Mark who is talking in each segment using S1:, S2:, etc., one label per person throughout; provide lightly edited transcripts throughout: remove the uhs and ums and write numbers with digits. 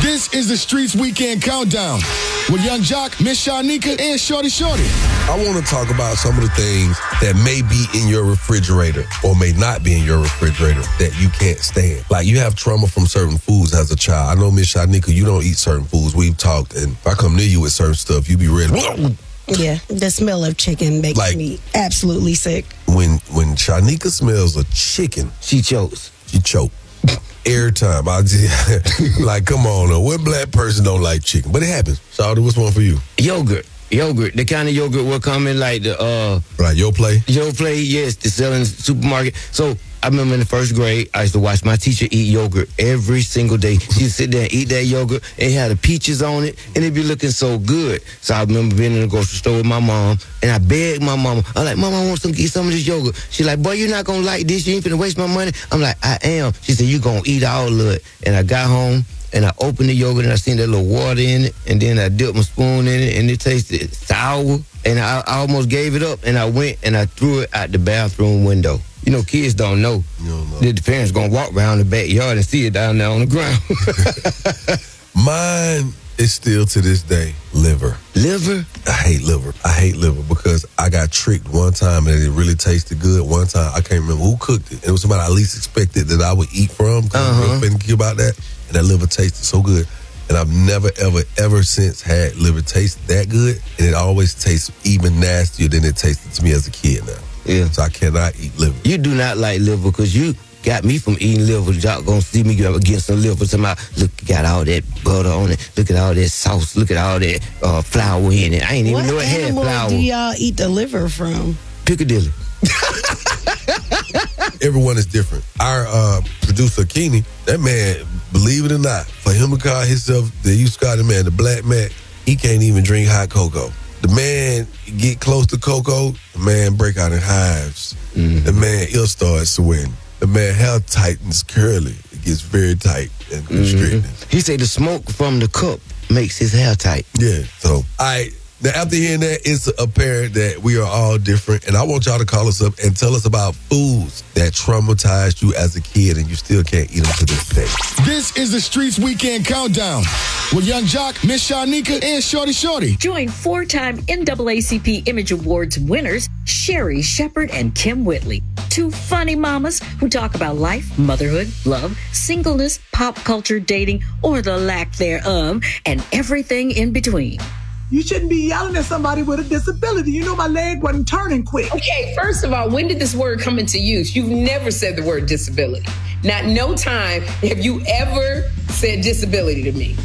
S1: This is the Streets Weekend Countdown with Young Jock, Miss Shanika, and Shorty Shorty.
S2: I want to talk about some of the things that may be in your refrigerator or may not be in your refrigerator that you can't stand. Like, you have trauma from certain foods as a child. I know, Miss Shanika, you don't eat certain foods. We've talked, and if I come near you with certain stuff, you be ready.
S3: Yeah, the smell of chicken makes me absolutely sick.
S2: When Shanika smells a chicken,
S4: she chokes.
S2: She choke. Every time. Like, come on, what black person don't like chicken? But it happens. Shawty, what's one for you?
S4: Yogurt. The kind of yogurt will come in like the
S2: right, Yoplait?
S4: Yoplait, yes, the selling supermarket. So I remember in the first grade, I used to watch my teacher eat yogurt every single day. She'd sit there and eat that yogurt, and it had the peaches on it, and it'd be looking so good. So I remember being in the grocery store with my mom, and I begged my mama. I'm like, Mama, I want to eat some of this yogurt. She's like, boy, you're not going to like this. You ain't finna waste my money. I'm like, I am. She said, you going to eat all of it. And I got home, and I opened the yogurt, and I seen that little water in it, and then I dipped my spoon in it, and it tasted sour, and I almost gave it up, and I went and I threw it out the bathroom window. You know, kids don't know that the parents going to walk around the backyard and see it down there on the ground.
S2: Mine is still to this day liver.
S4: Liver?
S2: I hate liver because I got tricked one time and it really tasted good. One time, I can't remember who cooked it. It was somebody I least expected that I would eat from because I'm real finicky about that. And that liver tasted so good. And I've never, ever since had liver taste that good. And it always tastes even nastier than it tasted to me as a kid now.
S4: Yeah.
S2: So I cannot eat liver.
S4: You do not like liver because you got me from eating liver. Y'all gonna see me get some liver. Somebody, look, got all that butter on it. Look at all that sauce. Look at all that flour in it. I ain't even know it had flour.
S3: What animal do y'all eat the liver from?
S4: Piccadilly.
S2: Everyone is different. Our producer, Keeney, that man, believe it or not, for him to call himself the Scotty man, the Black Mac, he can't even drink hot cocoa. The man get close to cocoa, the man break out in hives. The man, he'll start sweating. The man hair tightens curly. It gets very tight and constricted.
S4: He said the smoke from the cup makes his hair tight.
S2: Yeah, so now, after hearing that, it's apparent that we are all different. And I want y'all to call us up and tell us about foods that traumatized you as a kid and you still can't eat them to this day.
S1: This is the Streets Weekend Countdown with Young Jock, Miss Shanika, and Shorty Shorty.
S5: Join four-time NAACP Image Awards winners Sherry Shepard and Kim Whitley. Two funny mamas who talk about life, motherhood, love, singleness, pop culture, dating, or the lack thereof, and everything in between.
S6: You shouldn't be yelling at somebody with a disability. You know my leg wasn't turning quick.
S7: Okay, first of all, when did this word come into use? You've never said the word disability. Not no time have you ever said disability to me.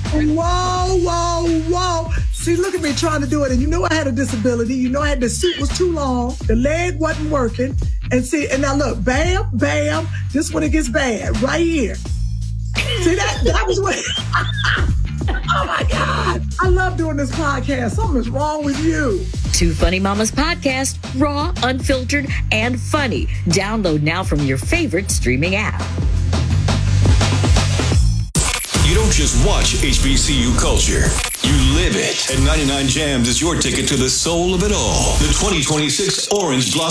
S6: Whoa. See, look at me trying to do it. And you know I had a disability. You know the suit was too long. The leg wasn't working. And now look, bam, this when it gets bad, right here. See, that was what... Oh, my God. I love doing this podcast. Something's wrong with you.
S5: Two Funny Mamas podcast, raw, unfiltered, and funny. Download now from your favorite streaming app.
S8: You don't just watch HBCU culture. You live it. And 99 Jams is your ticket to the soul of it all. The 2026 Orange Blossom